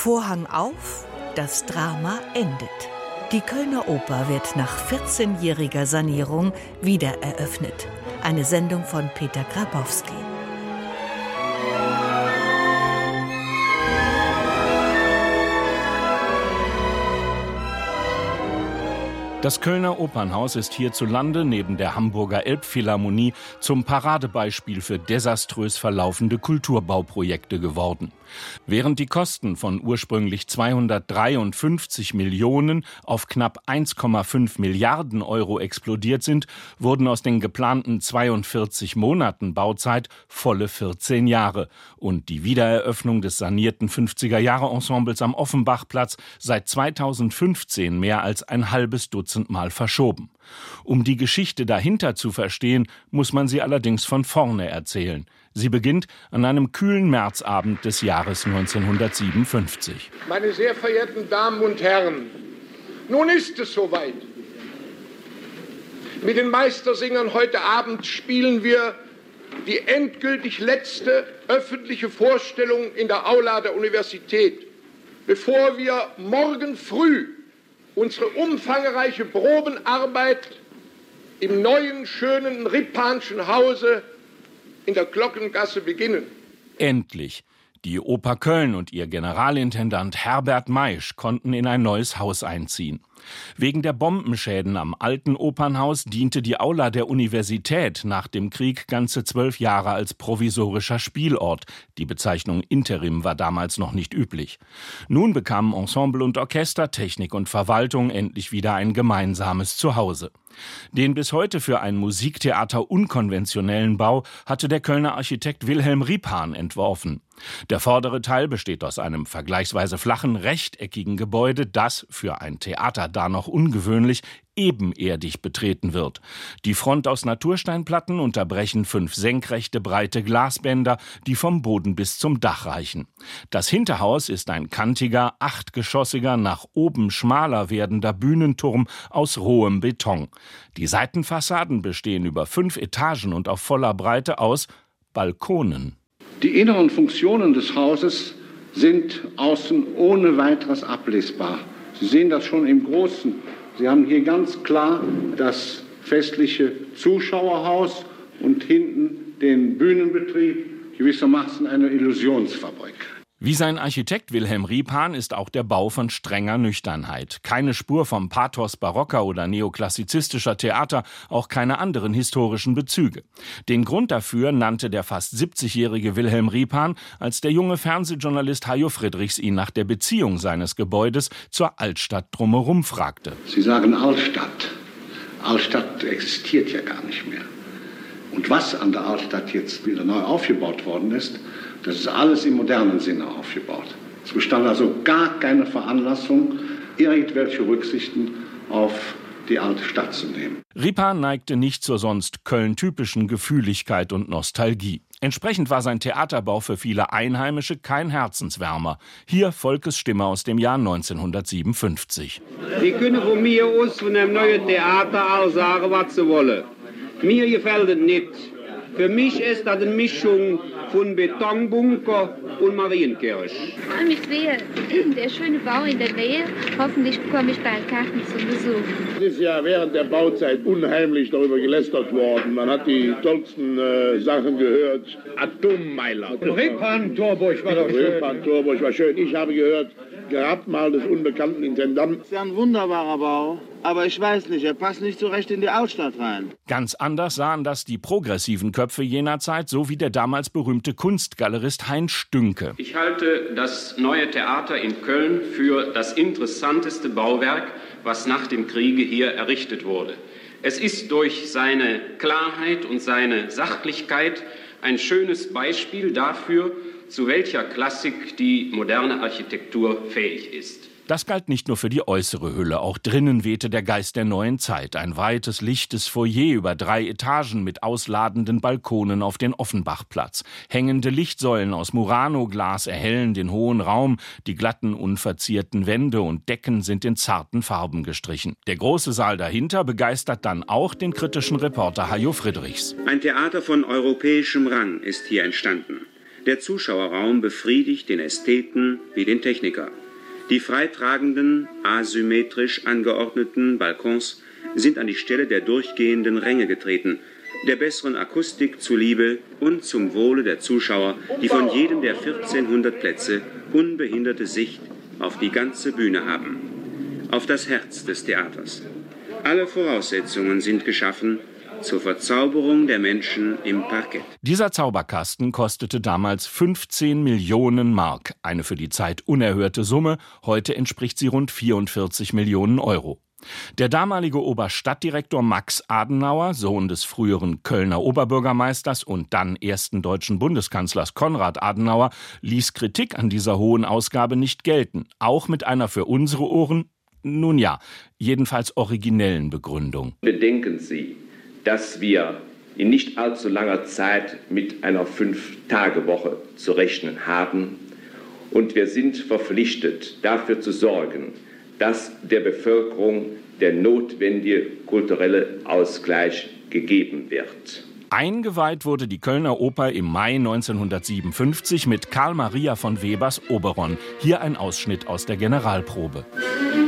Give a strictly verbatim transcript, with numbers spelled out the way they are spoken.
Vorhang auf, das Drama endet. Die Kölner Oper wird nach vierzehnjähriger Sanierung wieder eröffnet. Eine Sendung von Peter Grabowski. Das Kölner Opernhaus ist hierzulande neben der Hamburger Elbphilharmonie zum Paradebeispiel für desaströs verlaufende Kulturbauprojekte geworden. Während die Kosten von ursprünglich zweihundertdreiundfünfzig Millionen auf knapp eins Komma fünf Milliarden Euro explodiert sind, wurden aus den geplanten zweiundvierzig Monaten Bauzeit volle vierzehn Jahre und die Wiedereröffnung des sanierten fünfziger-Jahre-Ensembles am Offenbachplatz seit zweitausendfünfzehn mehr als ein halbes Dutzend Mal verschoben. Um die Geschichte dahinter zu verstehen, muss man sie allerdings von vorne erzählen. Sie beginnt an einem kühlen Märzabend des Jahres neunzehnhundertsiebenundfünfzig. Meine sehr verehrten Damen und Herren, nun ist es soweit. Mit den Meistersingern heute Abend spielen wir die endgültig letzte öffentliche Vorstellung in der Aula der Universität, bevor wir morgen früh unsere umfangreiche Probenarbeit im neuen, schönen Rippanschen Hause in der Glockengasse beginnen. Endlich. Die Oper Köln und ihr Generalintendant Herbert Maisch konnten in ein neues Haus einziehen. Wegen der Bombenschäden am alten Opernhaus diente die Aula der Universität nach dem Krieg ganze zwölf Jahre als provisorischer Spielort. Die Bezeichnung Interim war damals noch nicht üblich. Nun bekamen Ensemble und Orchester, Technik und Verwaltung endlich wieder ein gemeinsames Zuhause. Den bis heute für ein Musiktheater unkonventionellen Bau hatte der Kölner Architekt Wilhelm Ripan entworfen. Der vordere Teil besteht aus einem vergleichsweise flachen, rechteckigen Gebäude, das, für ein Theater da noch ungewöhnlich, ebenerdig betreten wird. Die Front aus Natursteinplatten unterbrechen fünf senkrechte, breite Glasbänder, die vom Boden bis zum Dach reichen. Das Hinterhaus ist ein kantiger, achtgeschossiger, nach oben schmaler werdender Bühnenturm aus rohem Beton. Die Seitenfassaden bestehen über fünf Etagen und auf voller Breite aus Balkonen. Die inneren Funktionen des Hauses sind außen ohne weiteres ablesbar. Sie sehen das schon im Großen. Sie haben hier ganz klar das festliche Zuschauerhaus und hinten den Bühnenbetrieb, gewissermaßen eine Illusionsfabrik. Wie sein Architekt Wilhelm Ripan ist auch der Bau von strenger Nüchternheit. Keine Spur vom Pathos barocker oder neoklassizistischer Theater, auch keine anderen historischen Bezüge. Den Grund dafür nannte der fast siebzigjährige Wilhelm Ripan, als der junge Fernsehjournalist Hajo Friedrichs ihn nach der Beziehung seines Gebäudes zur Altstadt drumherum fragte. Sie sagen Altstadt. Altstadt existiert ja gar nicht mehr. Und was an der Altstadt jetzt wieder neu aufgebaut worden ist, das ist alles im modernen Sinne aufgebaut. Es bestand also gar keine Veranlassung, irgendwelche Rücksichten auf die alte Stadt zu nehmen. Ripan neigte nicht zur sonst Köln-typischen Gefühligkeit und Nostalgie. Entsprechend war sein Theaterbau für viele Einheimische kein Herzenswärmer. Hier Volkes Stimme aus dem Jahr neunzehnhundertsiebenundfünfzig. Sie können von mir aus von einem neuen Theater alles sagen, was sie wollen. Mir gefällt es nicht. Für mich ist das eine Mischung von Betonbunker und Marienkirche. Ich freue mich sehr. Der schöne Bau in der Nähe. Hoffentlich bekomme ich bald Karten zum Besuch. Es ist ja während der Bauzeit unheimlich darüber gelästert worden. Man hat die tollsten äh, Sachen gehört. Atommeiler. Repan-Torburg war doch schön. Repan-Torburg war schön. Ich habe gehört, gehabt mal des unbekannten Intendanten. Das ist ja ein wunderbarer Bau. Aber ich weiß nicht, er passt nicht so recht in die Altstadt rein. Ganz anders sahen das die progressiven Köpfe jener Zeit, so wie der damals berühmte Kunstgalerist Heinz Stünke. Ich halte das neue Theater in Köln für das interessanteste Bauwerk, was nach dem Kriege hier errichtet wurde. Es ist durch seine Klarheit und seine Sachlichkeit ein schönes Beispiel dafür, zu welcher Klassik die moderne Architektur fähig ist. Das galt nicht nur für die äußere Hülle, auch drinnen wehte der Geist der neuen Zeit. Ein weites, lichtes Foyer über drei Etagen mit ausladenden Balkonen auf den Offenbachplatz. Hängende Lichtsäulen aus Murano-Glas erhellen den hohen Raum. Die glatten, unverzierten Wände und Decken sind in zarten Farben gestrichen. Der große Saal dahinter begeistert dann auch den kritischen Reporter Hajo Friedrichs. Ein Theater von europäischem Rang ist hier entstanden. Der Zuschauerraum befriedigt den Ästheten wie den Techniker. Die freitragenden, asymmetrisch angeordneten Balkons sind an die Stelle der durchgehenden Ränge getreten, der besseren Akustik zuliebe und zum Wohle der Zuschauer, die von jedem der vierzehnhundert Plätze unbehinderte Sicht auf die ganze Bühne haben, auf das Herz des Theaters. Alle Voraussetzungen sind geschaffen zur Verzauberung der Menschen im Parkett. Dieser Zauberkasten kostete damals fünfzehn Millionen Mark, eine für die Zeit unerhörte Summe. Heute entspricht sie rund vierundvierzig Millionen Euro. Der damalige Oberstadtdirektor Max Adenauer, Sohn des früheren Kölner Oberbürgermeisters und dann ersten deutschen Bundeskanzlers Konrad Adenauer, ließ Kritik an dieser hohen Ausgabe nicht gelten, auch mit einer für unsere Ohren, nun ja, jedenfalls originellen Begründung. Bedenken Sie, dass wir in nicht allzu langer Zeit mit einer Fünf-Tage-Woche zu rechnen haben. Und wir sind verpflichtet, dafür zu sorgen, dass der Bevölkerung der notwendige kulturelle Ausgleich gegeben wird. Eingeweiht wurde die Kölner Oper im Mai neunzehnhundertsiebenundfünfzig mit Karl Maria von Webers Oberon. Hier ein Ausschnitt aus der Generalprobe.